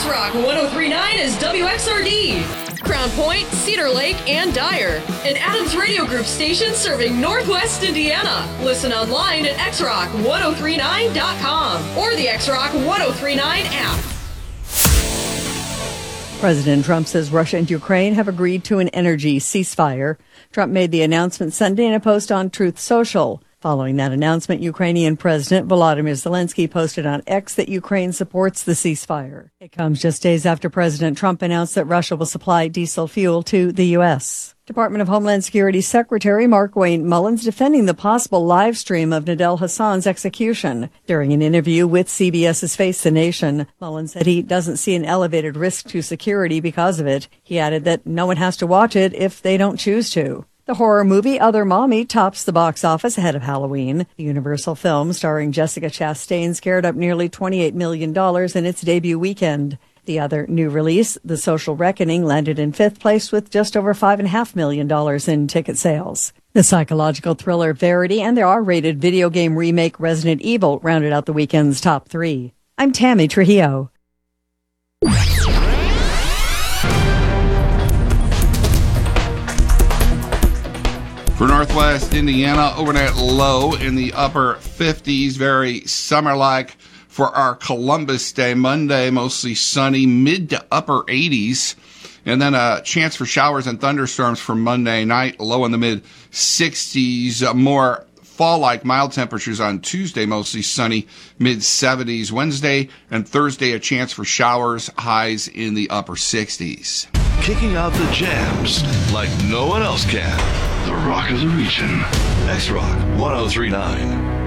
X-Rock 1039 is WXRD. Crown Point, Cedar Lake, and Dyer. An Adams Radio Group station serving Northwest Indiana. Listen online at xrock1039.com or the X-Rock 1039 app. President Trump says Russia and Ukraine have agreed to an energy ceasefire. Trump made the announcement Sunday in a post on Truth Social. Following that announcement, Ukrainian President Volodymyr Zelensky posted on X that Ukraine supports the ceasefire. It comes just days after President Trump announced that Russia will supply diesel fuel to the U.S. Department of Homeland Security Secretary Markwayne Mullins defending the possible live stream of Nidal Hassan's execution. During an interview with CBS's Face the Nation, Mullins said he doesn't see an elevated risk to security because of it. He added that no one has to watch it if they don't choose to. The horror movie Other Mommy tops the box office ahead of Halloween. The Universal film starring Jessica Chastain scared up nearly $28 million in its debut weekend. The other new release, The Social Reckoning, landed in fifth place with just over $5.5 million in ticket sales. The psychological thriller Verity and the R-rated video game remake Resident Evil rounded out the weekend's top three. I'm Tammy Trujillo. For Northwest Indiana, overnight low in the upper 50s, very summer-like. For our Columbus Day, Monday, mostly sunny, mid to upper 80s. And then a chance for showers and thunderstorms for Monday night, low in the mid 60s. More fall-like mild temperatures on Tuesday, mostly sunny, mid 70s. Wednesday and Thursday, a chance for showers, highs in the upper 60s. Kicking out the jams like no one else can. The Rock of the Region. X-Rock 1039.